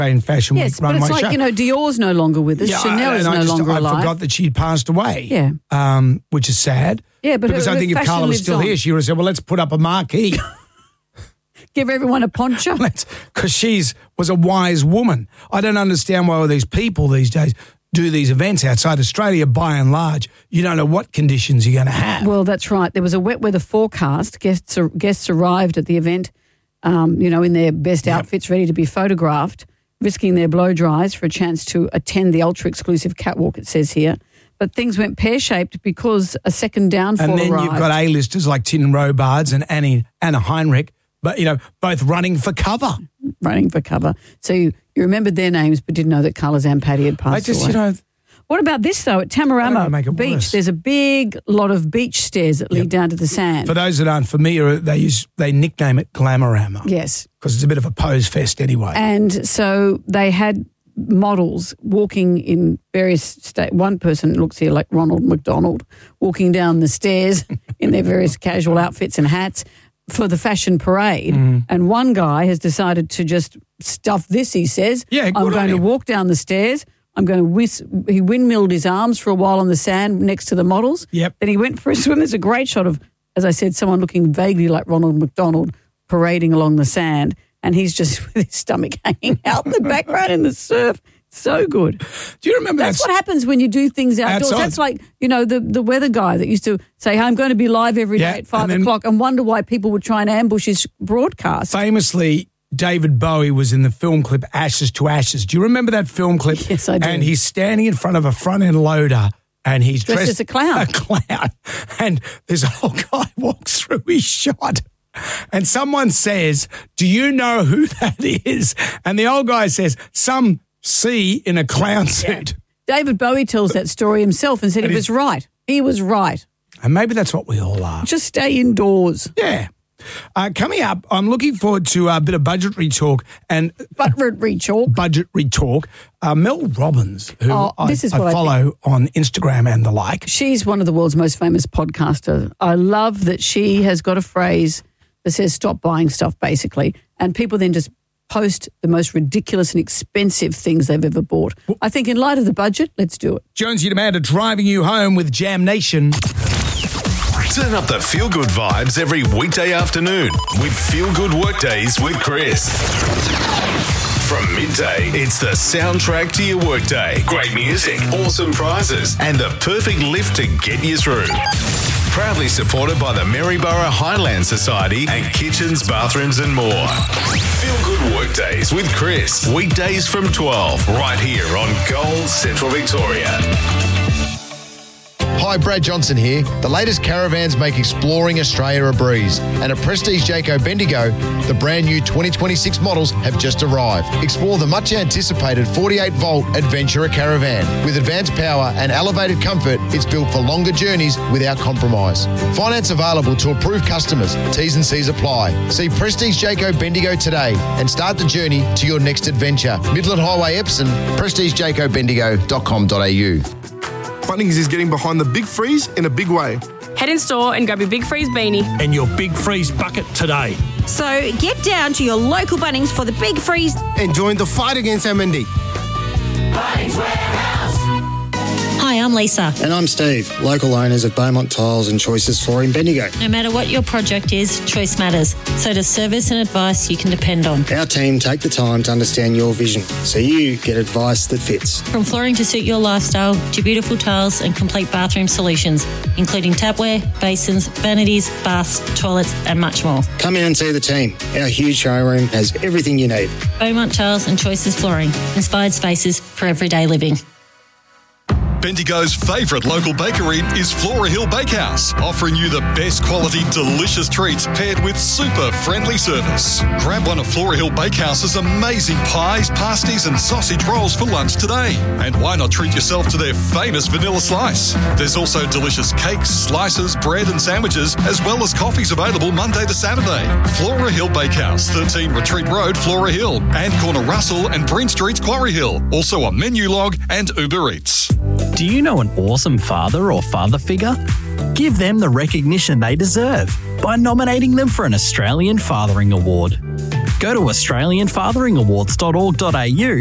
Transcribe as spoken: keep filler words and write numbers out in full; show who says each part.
Speaker 1: Australian Fashion
Speaker 2: Yes,
Speaker 1: Week
Speaker 2: but
Speaker 1: runway
Speaker 2: it's like,
Speaker 1: show.
Speaker 2: you know, Dior's no longer with us.
Speaker 1: Yeah,
Speaker 2: Chanel
Speaker 1: I,
Speaker 2: is
Speaker 1: and
Speaker 2: no
Speaker 1: I just,
Speaker 2: longer
Speaker 1: I
Speaker 2: alive.
Speaker 1: forgot that she'd passed away.
Speaker 2: Yeah.
Speaker 1: Um, which is sad.
Speaker 2: Yeah, but
Speaker 1: because
Speaker 2: her-
Speaker 1: I
Speaker 2: her
Speaker 1: think if
Speaker 2: fashion
Speaker 1: Carla was
Speaker 2: lives
Speaker 1: still
Speaker 2: on.
Speaker 1: here, she would have said, "Well, let's put up a marquee."
Speaker 2: Give everyone a poncho.
Speaker 1: Because she's was a wise woman. I don't understand why all these people these days do these events outside Australia. By and large, you don't know what conditions you're going to have.
Speaker 2: Well, that's right. There was a wet weather forecast. Guests guests arrived at the event, um, you know, in their best
Speaker 1: Yep.
Speaker 2: outfits, ready to be photographed, risking their blow dries for a chance to attend the ultra-exclusive catwalk, it says here. But things went pear-shaped because a second downfall
Speaker 1: and then
Speaker 2: arrived.
Speaker 1: you've got A-listers like Tin Robards and Annie, Anna Heinrich, but, you know, both running for cover.
Speaker 2: running for cover. So you, you remembered their names but didn't know that Carla Zampatti had passed
Speaker 1: I just,
Speaker 2: away.
Speaker 1: you know...
Speaker 2: What about this, though? At
Speaker 1: I don't wanna
Speaker 2: Tamarama
Speaker 1: make it
Speaker 2: Beach,
Speaker 1: worse.
Speaker 2: there's a big lot of beach stairs that lead down to the sand.
Speaker 1: For those that aren't familiar, they use they nickname it Glamorama.
Speaker 2: Yes.
Speaker 1: Because it's a bit of a pose fest anyway.
Speaker 2: And so they had models walking in various state. One person looks here like Ronald McDonald, walking down the stairs in their various casual outfits and hats for the fashion parade.
Speaker 1: Mm.
Speaker 2: And one guy has decided to just stuff this, he says.
Speaker 1: Yeah, good
Speaker 2: I'm
Speaker 1: on
Speaker 2: going to
Speaker 1: him.
Speaker 2: walk down the stairs. I'm going to whiz. He windmilled his arms for a while on the sand next to the models.
Speaker 1: Yep.
Speaker 2: Then he went for a swim. There's a great shot of, as I said, someone looking vaguely like Ronald McDonald parading along the sand. And he's just with his stomach hanging out in the background in the surf. So good.
Speaker 1: Do you remember
Speaker 2: That's
Speaker 1: that?
Speaker 2: what happens when you do things outdoors.
Speaker 1: Outside.
Speaker 2: That's like, you know, the, the weather guy that used to say, I'm going to be live every day
Speaker 1: Yeah,
Speaker 2: at five
Speaker 1: and then-
Speaker 2: o'clock and wonder why people would try and ambush his broadcast.
Speaker 1: Famously, David Bowie was in the film clip Ashes to Ashes. Do you remember that film clip?
Speaker 2: Yes, I do.
Speaker 1: And he's standing in front of a front-end loader and he's
Speaker 2: Dressed
Speaker 1: dressed
Speaker 2: as a clown.
Speaker 1: A clown. And this old guy walks through his shot. And someone says, "Do you know who that is?" And the old guy says, "Some C in a clown suit."
Speaker 2: David Bowie tells that story himself and said
Speaker 1: And
Speaker 2: he
Speaker 1: he's-
Speaker 2: was right. He was right.
Speaker 1: And maybe that's what we all are.
Speaker 2: Just stay indoors.
Speaker 1: Yeah. Uh, coming up, I'm looking forward to a bit of budgetary talk and
Speaker 2: Budgetary talk.
Speaker 1: budgetary talk. Uh, Mel Robbins, who
Speaker 2: Oh,
Speaker 1: I,
Speaker 2: this is
Speaker 1: I
Speaker 2: what I
Speaker 1: follow on Instagram and the like.
Speaker 2: She's one of the world's most famous podcasters. I love that she has got a phrase that says stop buying stuff, basically. And people then just post the most ridiculous and expensive things they've ever bought. I think in light of the budget, let's do it.
Speaker 1: Jonesy and Amanda driving you home with Jam Nation.
Speaker 3: Turn up the feel-good vibes every weekday afternoon with Feel Good Workdays with Chris. From midday, it's the soundtrack to your workday. Great music, awesome prizes, and the perfect lift to get you through. Proudly supported by the Maryborough Highland Society and Kitchens, Bathrooms and More. Feel Good Workdays with Chris. Weekdays from twelve, right here on Gold Central Victoria.
Speaker 4: Hi, Brad Johnson here. The latest caravans make exploring Australia a breeze. And at Prestige Jayco Bendigo, the brand new twenty twenty-six models have just arrived. Explore the much anticipated forty-eight volt Adventurer Caravan. With advanced power and elevated comfort, it's built for longer journeys without compromise. Finance available to approved customers. T's and C's apply. See Prestige Jayco Bendigo today and start the journey to your next adventure. Midland Highway, Epsom, prestige jayco bendigo dot com dot a u.
Speaker 5: Bunnings is getting behind the big freeze in a big way.
Speaker 6: Head in store and grab your Big Freeze beanie.
Speaker 7: And your Big Freeze bucket today.
Speaker 8: So get down to your local Bunnings for the Big Freeze.
Speaker 5: And join the fight against M N D.
Speaker 9: Hi, I'm Lisa.
Speaker 10: And I'm Steve, local owners of Beaumont Tiles and Choices Flooring Bendigo.
Speaker 9: No matter what your project is, choice matters. So does service and advice you can depend on.
Speaker 10: Our team take the time to understand your vision so you get advice that fits.
Speaker 9: From flooring to suit your lifestyle to beautiful tiles and complete bathroom solutions, including tapware, basins, vanities, baths, toilets and much more.
Speaker 10: Come in and see the team. Our huge showroom has everything you need.
Speaker 9: Beaumont Tiles and Choices Flooring. Inspired spaces for everyday living.
Speaker 3: Bendigo's favourite local bakery is Flora Hill Bakehouse, offering you the best quality, delicious treats paired with super friendly service. Grab one of Flora Hill Bakehouse's amazing pies, pasties and sausage rolls for lunch today. And why not treat yourself to their famous vanilla slice? There's also delicious cakes, slices, bread and sandwiches, as well as coffees available Monday to Saturday. Flora Hill Bakehouse, thirteen Retreat Road, Flora Hill, and Corner Russell and Bryn Streets, Quarry Hill. Also on Menulog and Uber Eats.
Speaker 7: Do you know an awesome father or father figure? Give them the recognition they deserve by nominating them for an Australian Fathering Award. Go to australian fathering awards dot org dot a u